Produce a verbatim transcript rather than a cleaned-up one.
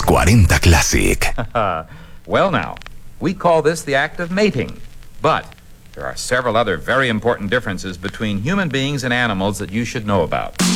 cuarenta Classic. Well now, we call this the act of mating, but there are several other very important differences between human beings and animals that you should know about.